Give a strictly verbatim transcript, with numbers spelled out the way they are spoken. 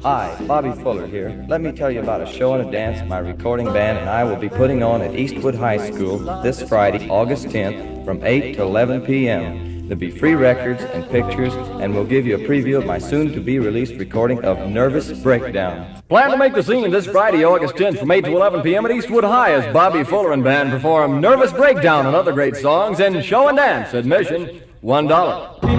Hi, Bobby Fuller here. Let me tell you about a show and a dance my recording band and I will be putting on at Eastwood High School this Friday, August tenth, from eight to eleven p m There'll be free records and pictures, and we'll give you a preview of my soon-to-be-released recording of Nervous Breakdown. Plan to make the scene this Friday, August tenth, from eight to eleven p m at Eastwood High as Bobby Fuller and Band perform Nervous Breakdown and other great songs and show and dance. Admission, one dollar.